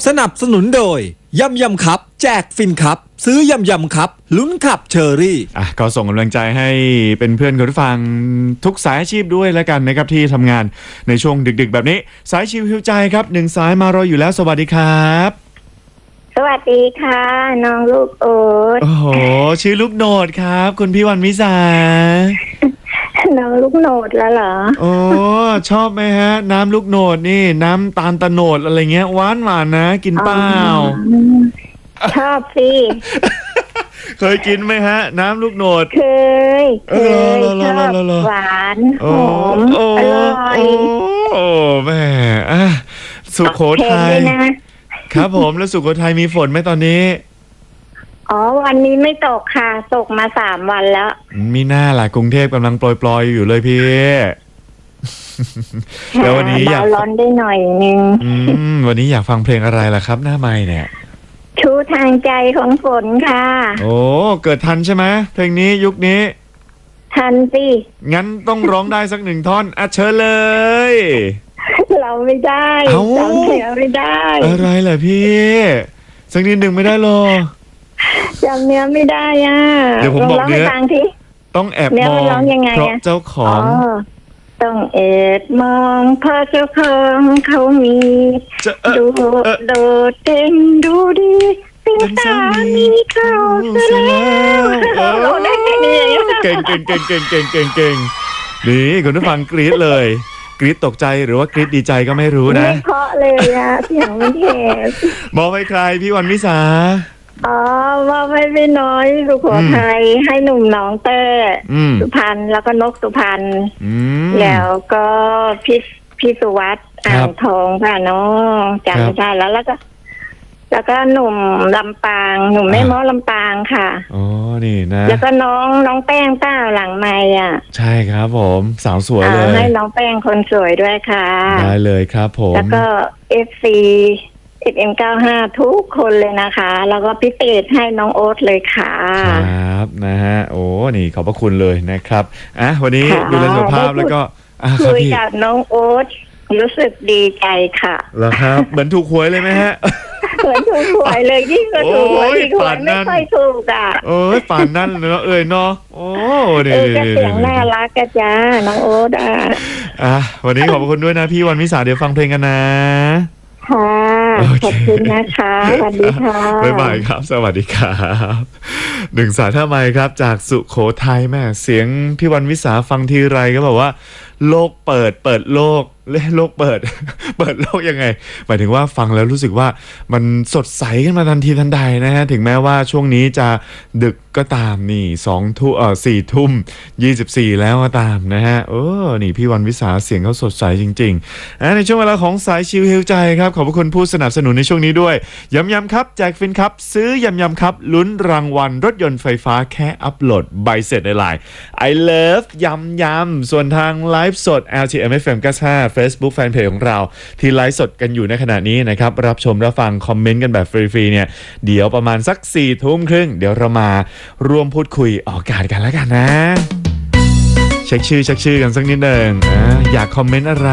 สนับสนุนโดยยำครับแจกฟินครับซื้อยำครับลุ้นขับเชอรี่ก็ส่งกำลังใจให้เป็นเพื่อนคนที่ฟังทุกสายอาชีพด้วยแล้วกันนะครับที่ทำงานในช่วงดึกๆแบบนี้สายชิวหิวใจครับหนึ่งสายมารออยู่แล้วสวัสดีครับสวัสดีค่ะน้องลูกโอ๊ตโอ้โหชื่อลูกโหนดครับคุณพี่วันวิสาน้องลูกโหนดแล้วเหรอโอ้ชอบไหมฮะน้ำลูกโหนดนี่น้ำตาลตะโหนดอะไรเงี้ยหวานนะกินเปล่าชอบสิเคยกินไหมฮะน้ำลูกโหนดเคยชอบหวานหอมอร่อยโอ้แม่สุโขทัยครับผมแล้วสุโขทัยมีฝนไหมตอนนี้วันนี้ไม่ตกค่ะตกมา3 วันแล้วมีหน้าล่ะกรุงเทพกำลังปล่อยอยู่เลยพี่แล้ววันนี้อยากร้อนได้หน่อยนึงวันนี้อยากฟังเพลงอะไรล่ะครับหน้าไมค์เนี่ยชูทางใจของฝนค่ะโอ้เกิดทันใช่ไหมเพลงนี้ยุคนี้ทันสิงั้นต้องร้องได้สัก1 ท่อนเชิญเลยเราไม่ได้จำเนื้อไม่ได้อะไรเหรอพี่สักนิดหนึ่งไม่ได้หรอจำเนื้อไม่ได้เดี๋ยวผมบอกเนื้อต้องแอบมองเพราะเจ้าของต้องแอบมองเพราะเจ้าของเขามีดูโดดเด่นดูดีเป็นสามีเขาซะแล้วเราได้แค่นี้เก่งนี่คุณผู้ฟังกรี๊ดเลยกรี๊ดตกใจหรือว่ากรี๊ดดีใจก็ไม่รู้นะไม่เพราะเลยเสียงมันแหบบอกให้ใครพี่วันวิสาว่าไม่น้อยสุโขทัยให้หนุ่มน้องเต้สุพรรณแล้วก็นกสุพรรณแล้วก็พี่สุวัสดิ์อ่างทองค่ะน้องจำไม่ได้แล้วก็หนุ่มลำปางหนุ่มแม่ม้อลำปางค่ะนี่นะแล้วก็น้องแป้งต้าหลังไมค์ใช่ครับผมสาวสวยเลยให้น้องแป้งคนสวยด้วยค่ะได้เลยครับผมแล้วก็ FC FM95 ทุกคนเลยนะคะแล้วก็พิเศษให้น้องโอ๊ตเลยค่ะครับนะฮะโอ้นี่ขอบพระคุณเลยนะครับวันนี้ดูแลสุขภาพแล้วก็คุยกับน้องโอ๊ตรู้สึกดีใจค่ะแล้วครับเหมือนถูกหวยเลยไหมฮะเหมือนถูกหวยเลยยิ่งกว่าถูกหวยที่หวยไม่ค่อยถูกป่านนั่นเนาะเนาะโอ้เนี่ยเสียงน่ารักกะจ้าน้องโอ๊ตวันนี้ขอบคุณด้วยนะพี่วันวิสาเดี๋ยวฟังเพลงกันนะค่ะขอบคุณนะคะสวัสดีค่ะบ๊ายบายครับสวัสดีครับ1 สายท่าไมค์ครับจากสุโขทัยแม่เสียงพี่วันวิสาฟังทีไรก็บอกว่าโลกเปิดโลกโลกเปิดโลกยังไงหมายถึงว่าฟังแล้วรู้สึกว่ามันสดใสขึ้นมาทันทีทันใดนะฮะถึงแม้ว่าช่วงนี้จะดึกก็ตามนี่4 ทุ่ม 24แล้วก็ตามนะฮะนี่พี่วันวิสาเสียงเขาสดใสจริงๆในช่วงเวลาของสายชิวฮิวใจครับขอบคุณผู้สนับสนุนในช่วงนี้ด้วยยำครับแจกฟินครับซื้อยำครับลุ้นรางวัลรถยนต์ไฟฟ้าแค่อัปโหลดใบเสร็จในไลน์ I love ยำส่วนทางไลฟ์สด LTM-FM 95 Facebook Fanpage ของเราที่ไลฟ์สดกันอยู่ในขณะนี้นะครับรับชมรับฟังคอมเมนต์กันแบบฟรีๆเนี่ยเดี๋ยวประมาณสัก 4 ทุ่มครึ่งเดี๋ยวเรามาร่วมพูดคุยออกอากาศกันแล้วกันนะเช็คชื่อกันสักนิดหนึ่งอยากคอมเมนต์อะไร